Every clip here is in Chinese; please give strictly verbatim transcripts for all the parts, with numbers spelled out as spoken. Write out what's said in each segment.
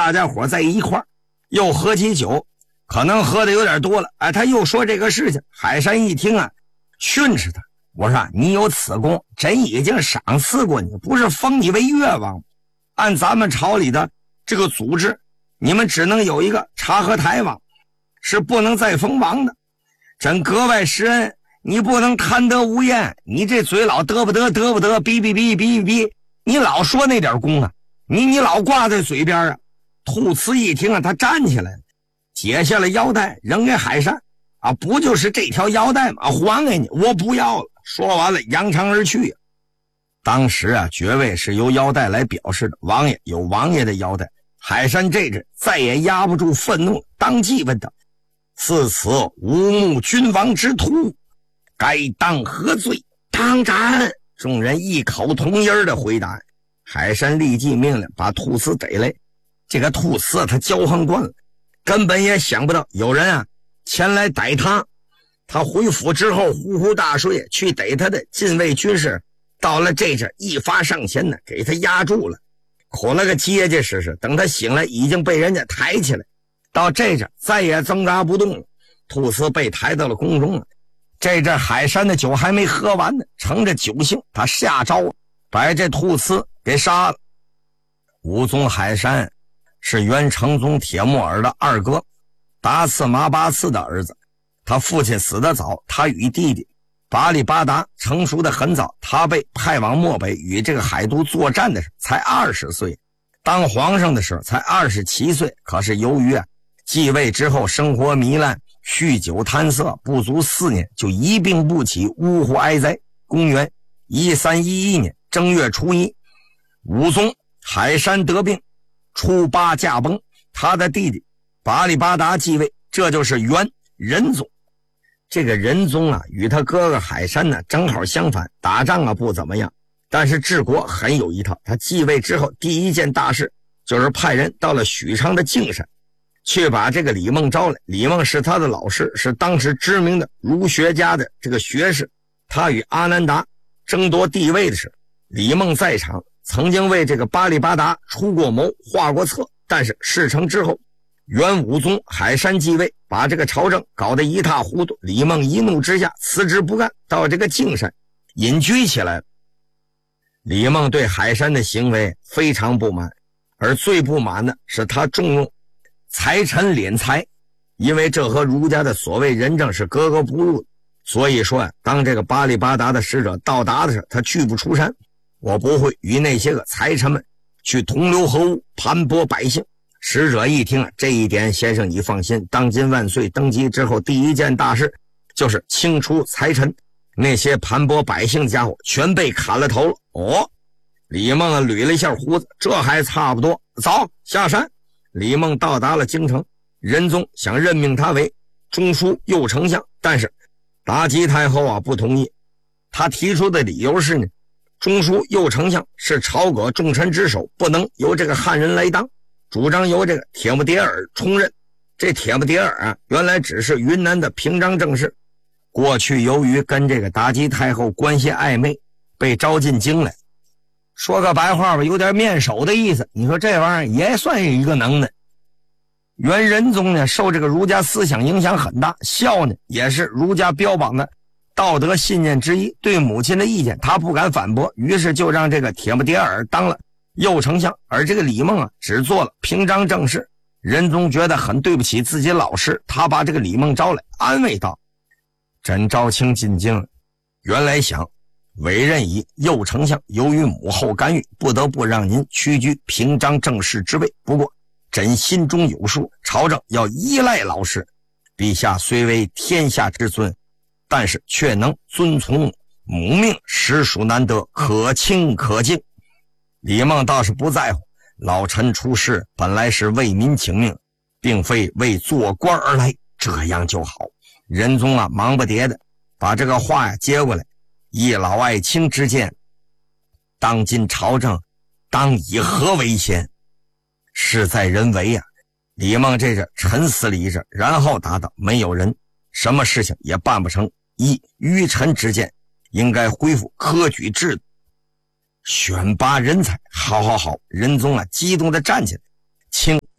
大家伙在一块儿又喝起酒，可能喝的有点多了，哎，他又说这个事情。海山一听啊，训斥他，我说你有此功，朕已经赏赐过你，不是封你为越王。按咱们朝里的这个组织，你们只能有一个察合台王，是不能再封王的。朕格外施恩，你不能贪得无厌，你这嘴老得不得得不得，哔哔哔哔哔，你老说那点功啊，你你老挂在嘴边啊。兔呲一听啊，他站起来了，解下了腰带扔给海山啊，不就是这条腰带吗？还给你，我不要了。说完了扬长而去。当时啊，爵位是由腰带来表示的，王爷有王爷的腰带。海山这阵再也压不住愤怒，当即问道：似此无目君王之徒，该当何罪？当斩！众人异口同音的回答。海山立即命令把兔呲逮来。这个兔呲他骄横惯了，根本也想不到有人啊前来逮他。他回府之后呼呼大睡，去逮他的禁卫军士到了这阵一发上前呢，给他压住了，捆了个结结实实。等他醒来，已经被人家抬起来，到这阵再也挣扎不动了。兔呲被抬到了宫中了。这阵海山的酒还没喝完呢，乘着酒兴，他下招把这兔呲给杀了。武宗海山是元成宗铁木儿的二哥，达次麻巴次的儿子。他父亲死得早，他与弟弟巴里巴达成熟的很早，他被派往漠北与这个海都作战的时候才二十岁，当皇上的时候才二十七岁。可是由于啊继位之后生活糜烂，酗酒贪色，不足四年就一病不起，呜呼哀哉。公元一三一一年正月初一，武宗海山得病，初八驾崩，他的弟弟巴里巴达继位，这就是元仁宗。这个仁宗啊与他哥哥海山呢正好相反，打仗啊不怎么样，但是治国很有一套。他继位之后第一件大事就是派人到了许昌的径山去把这个李梦招来。李梦是他的老师，是当时知名的儒学家的这个学士。他与阿难达争夺帝位的时候，李梦在场，曾经为这个巴里巴达出过谋，画过策。但是事成之后，元武宗海山继位，把这个朝政搞得一塌糊涂。李梦一怒之下辞职不干，到这个径山隐居起来了。李梦对海山的行为非常不满，而最不满的是他重用财臣敛财，因为这和儒家的所谓仁政是格格不入的。所以说啊，当这个巴里巴达的使者到达的时候，他拒不出山，我不会与那些个财臣们去同流合污，盘剥百姓。使者一听啊，这一点先生你放心，当今万岁登基之后第一件大事就是清除财臣，那些盘剥百姓家伙全被砍了头了。哦，李梦啊捋了一下胡子，这还差不多，走下山。李梦到达了京城，仁宗想任命他为中书右丞相，但是达吉太后啊不同意。他提出的理由是呢，中书右丞相是朝阁重臣之首，不能由这个汉人来当，主张由这个铁木迭儿充任。这铁木迭儿啊原来只是云南的平章政事，过去由于跟这个达吉太后关系暧昧，被招进京来。说个白话吧，有点面首的意思。你说这玩意儿也算是一个能耐。元仁宗呢受这个儒家思想影响很大，孝呢也是儒家标榜的道德信念之一。对母亲的意见他不敢反驳，于是就让这个铁木迭儿当了右丞相，而这个李梦啊只做了平章政事。仁宗觉得很对不起自己老师，他把这个李梦招来，安慰道：朕招卿进京，原来想委任以右丞相，由于母后干预，不得不让您屈居平章政事之位。不过朕心中有数，朝政要依赖老师。陛下虽为天下之尊，但是却能遵从母命，实属难得，可亲可敬。李梦倒是不在乎，老臣出仕本来是为民请命，并非为做官而来，这样就好。仁宗啊忙不迭的把这个话呀接过来，一老爱卿之见，当今朝政当以何为先？事在人为啊。李梦这是沉思了一阵，然后答道：没有人，什么事情也办不成。一愚臣之见，应该恢复科举制度，选拔人才。好好好。仁宗啊激动的站起来，请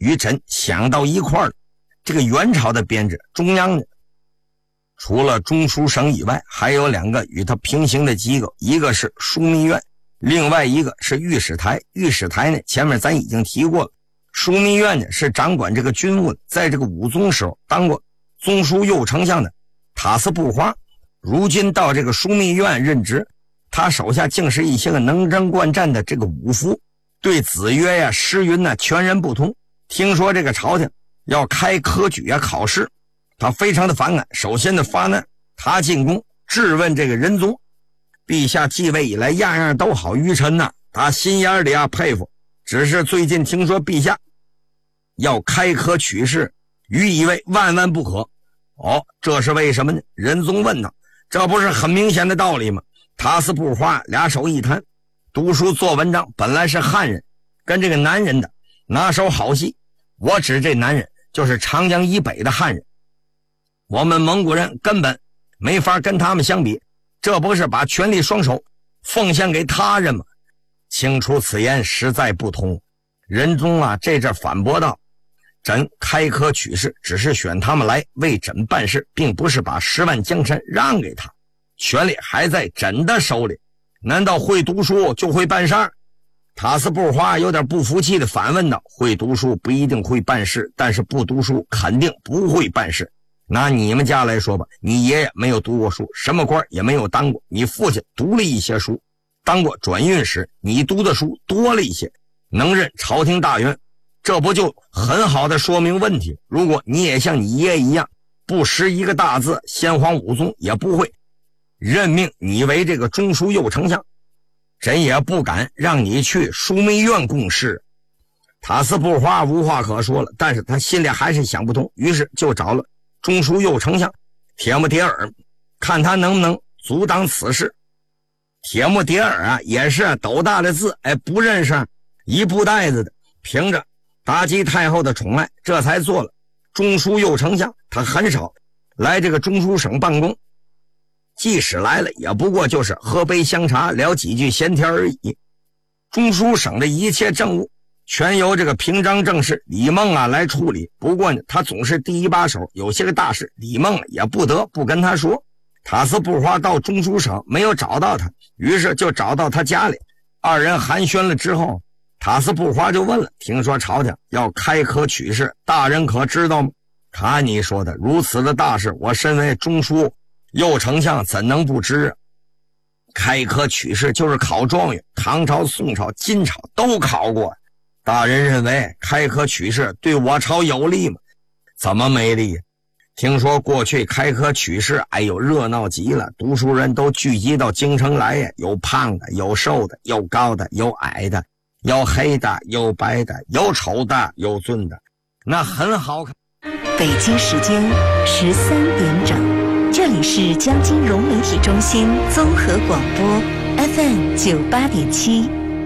与朕想到一块儿。这个元朝的编制，中央呢，除了中书省以外，还有两个与它平行的机构，一个是枢密院，另外一个是御史台。御史台呢，前面咱已经提过了。枢密院呢，是掌管这个军务的，在这个武宗时候当过中书右丞相的塔斯布花，如今到这个枢密院任职，他手下竟是一些个能征惯战的这个武夫，对子曰呀、诗云呐全然不同。听说这个朝廷要开科举啊考试，他非常的反感。首先的发难，他进宫质问这个仁宗，陛下继位以来样样都好，愚臣呐、啊，他心眼里啊佩服。只是最近听说陛下要开科取士，予以为万万不可。哦，这是为什么呢？仁宗问他，这不是很明显的道理吗？塔斯布花俩手一摊，读书做文章本来是汉人跟这个男人的拿手好戏，我指这男人就是长江以北的汉人，我们蒙古人根本没法跟他们相比，这不是把权力双手奉献给他人吗？清楚此言实在不同。仁宗啊这阵反驳道，朕开科取士只是选他们来为朕办事，并不是把十万江山让给他，权力还在朕的手里，难道会读书就会办事？塔斯布花有点不服气的反问道，会读书不一定会办事，但是不读书肯定不会办事。拿你们家来说吧，你爷爷没有读过书，什么官也没有当过，你父亲读了一些书，当过转运使，你读的书多了一些，能任朝廷大员，这不就很好的说明问题？如果你也像你爷爷一样不识一个大字，先皇武宗也不会任命你为这个中书右丞相，朕也不敢让你去枢密院供事。塔斯布花无话可说了，但是他心里还是想不通，于是就找了中书右丞相铁木迭尔，看他能不能阻挡此事。铁木迭尔啊，也是斗大的字，哎，不认识一布袋子的，凭着妲己太后的宠爱，这才做了中书右丞相。他很少来这个中书省办公，即使来了，也不过就是喝杯香茶，聊几句闲天而已。中书省的一切政务全由这个平章政事李梦啊来处理。不过呢，他总是第一把手，有些个大事李梦也不得不跟他说。塔斯布花到中书省没有找到他，于是就找到他家里。二人寒暄了之后，塔斯布花就问了，听说朝廷要开科取士，大人可知道吗？看你说的，如此的大事，我身为中书右丞相怎能不知？开科取士就是考状元，唐朝、宋朝、金朝都考过。大人认为开科取士对我朝有利吗？怎么没利？听说过去开科取士，哎呦，热闹极了，读书人都聚集到京城来呀，有胖的，有瘦的，有高的，有矮的，有黑的，有白的，有丑的，有俊的，那很好看。 北京时间十三点整，这里是江金融媒体中心综合广播 F M 九八点七。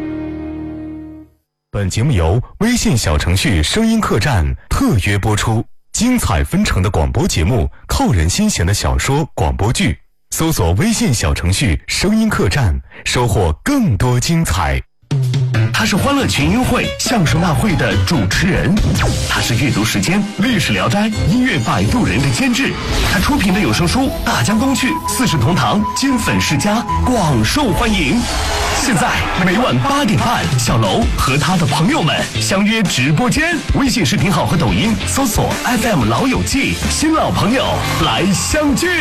本节目由微信小程序声音客栈特约播出。精彩纷呈的广播节目，扣人心弦的小说广播剧，搜索微信小程序声音客栈，收获更多精彩。 他是欢乐群英会相声大会的主持人，他是阅读时间历史聊斋音乐摆渡人的监制，他出品的有声书《大江东去》四世同堂金粉世家广受欢迎。现在每晚八点半，小楼和他的朋友们相约直播间，微信视频号和抖音搜索 F M 老友记，新老朋友来相聚。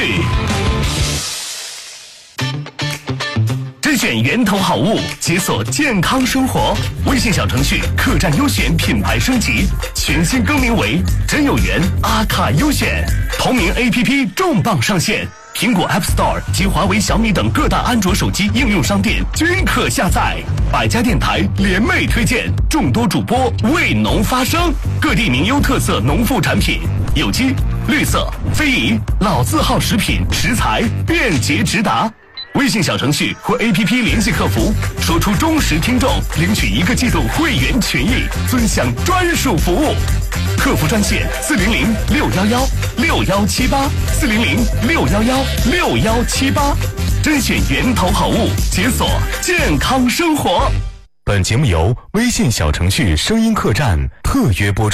甄选源头好物，解锁健康生活。微信小程序客栈优选品牌升级，全新更名为真有缘阿卡优选。同名 A P P 重磅上线，苹果 App Store 及华为、小米等各大安卓手机应用商店均可下载。百家电台联袂推荐，众多主播为农发声，各地名优特色农副产品，有机、绿色、非遗、老字号食品食材便捷直达。微信小程序或 A P P 联系客服，说出忠实听众，领取一个季度会员权益，尊享专属服务。客服专线四零零六幺幺六幺七八四零零六幺幺六幺七八，甄选源头好物，解锁健康生活。 本节目由微信小程序声音客栈特约播出。